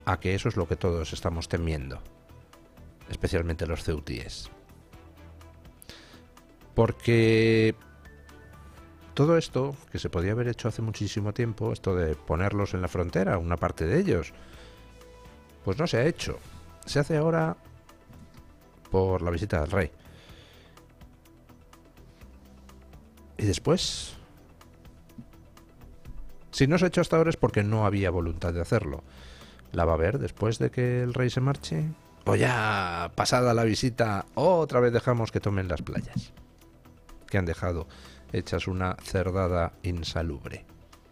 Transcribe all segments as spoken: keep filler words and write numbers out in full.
a que eso es lo que todos estamos temiendo, especialmente los ceutíes. Porque todo esto, que se podía haber hecho hace muchísimo tiempo, esto de ponerlos en la frontera, una parte de ellos, pues no se ha hecho. Se hace ahora por la visita del rey. Y después, si no se ha hecho hasta ahora es porque no había voluntad de hacerlo. ¿La va a haber después de que el rey se marche? ¿O ya, pasada la visita, otra vez dejamos que tomen las playas, que han dejado hechas una cerdada insalubre?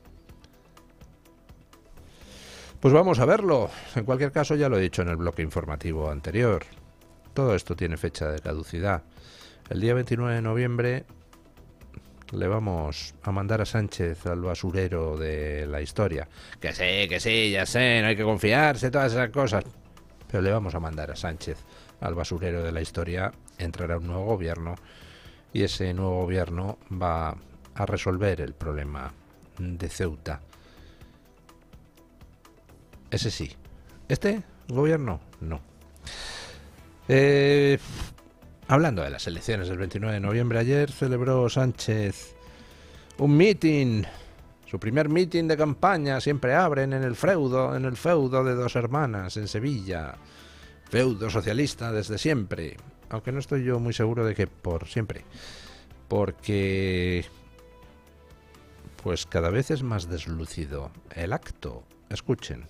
Pues vamos a verlo. En cualquier caso, ya lo he dicho en el bloque informativo anterior. Todo esto tiene fecha de caducidad. El día veintinueve de noviembre le vamos a mandar a Sánchez al basurero de la historia. Que sí, que sí, ya sé, no hay que confiarse, todas esas cosas. Pero le vamos a mandar a Sánchez al basurero de la historia. Entrará un nuevo gobierno y ese nuevo gobierno va a resolver el problema de Ceuta. Ese sí. ¿Este gobierno? No. Eh, hablando de las elecciones del veintinueve de noviembre, ayer celebró Sánchez un mitin, su primer mitin de campaña. Siempre abren en el feudo, en el feudo de Dos Hermanas, en Sevilla. Feudo socialista desde siempre. Aunque no estoy yo muy seguro de que por siempre. Porque pues cada vez es más deslucido el acto. Escuchen.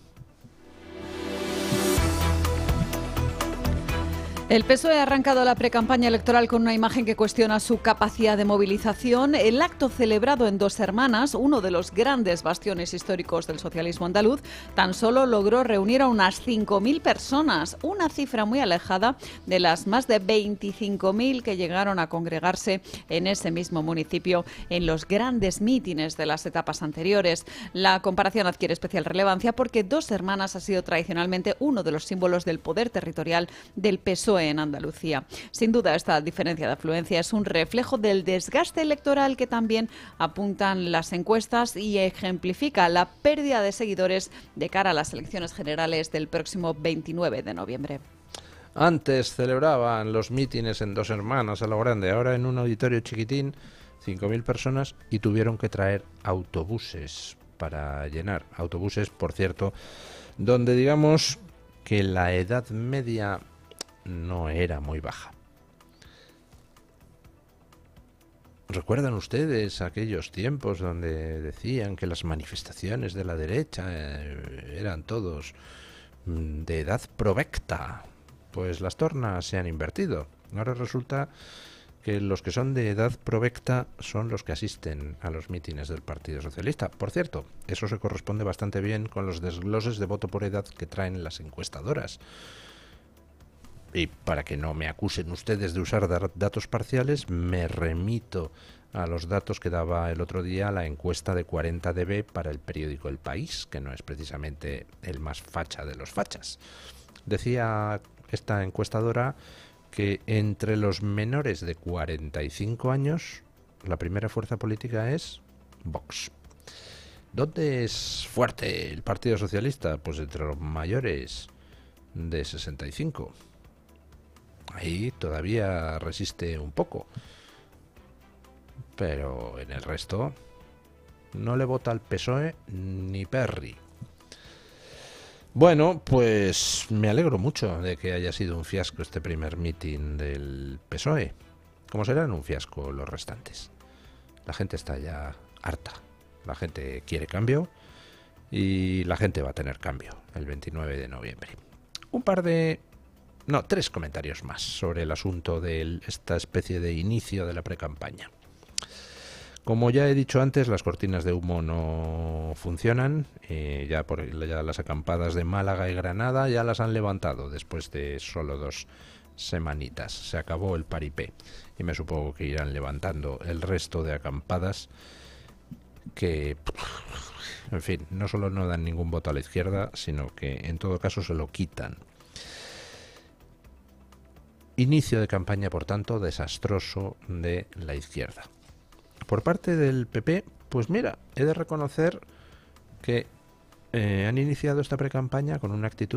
El P S O E ha arrancado la precampaña electoral con una imagen que cuestiona su capacidad de movilización. El acto celebrado en Dos Hermanas, uno de los grandes bastiones históricos del socialismo andaluz, tan solo logró reunir a unas cinco mil personas, una cifra muy alejada de las más de veinticinco mil que llegaron a congregarse en ese mismo municipio en los grandes mítines de las etapas anteriores. La comparación adquiere especial relevancia porque Dos Hermanas ha sido tradicionalmente uno de los símbolos del poder territorial del P S O E en Andalucía. Sin duda, esta diferencia de afluencia es un reflejo del desgaste electoral que también apuntan las encuestas y ejemplifica la pérdida de seguidores de cara a las elecciones generales del próximo veintinueve de noviembre. Antes celebraban los mítines en Dos Hermanas a lo grande, ahora en un auditorio chiquitín, cinco mil personas, y tuvieron que traer autobuses para llenar. Autobuses, por cierto, donde digamos que la edad media no era muy baja. ¿Recuerdan ustedes aquellos tiempos donde decían que las manifestaciones de la derecha eh, eran todos mm, de edad provecta? Pues las tornas se han invertido. Ahora resulta que los que son de edad provecta son los que asisten a los mítines del Partido Socialista. Por cierto, eso se corresponde bastante bien con los desgloses de voto por edad que traen las encuestadoras. Y para que no me acusen ustedes de usar datos parciales, me remito a los datos que daba el otro día la encuesta de cuarenta D B para el periódico El País, que no es precisamente el más facha de los fachas. Decía esta encuestadora que entre los menores de cuarenta y cinco años, la primera fuerza política es Vox. ¿Dónde es fuerte el Partido Socialista? Pues entre los mayores de sesenta y cinco. Ahí todavía resiste un poco, pero en el resto no le vota al P S O E ni Perri. Bueno, pues me alegro mucho de que haya sido un fiasco este primer mitin del P S O E. ¿Cómo serán un fiasco los restantes? La gente está ya harta, la gente quiere cambio y la gente va a tener cambio el veintinueve de noviembre. Un par de... No, tres comentarios más sobre el asunto de esta especie de inicio de la precampaña. Como ya he dicho antes, las cortinas de humo no funcionan. Eh, ya, por, ya las acampadas de Málaga y Granada ya las han levantado después de solo dos semanitas. Se acabó el paripé y me supongo que irán levantando el resto de acampadas que, en fin, no solo no dan ningún voto a la izquierda, sino que en todo caso se lo quitan. Inicio de campaña, por tanto, desastroso de la izquierda. Por parte del P P, pues mira, he de reconocer que eh, han iniciado esta precampaña con una actitud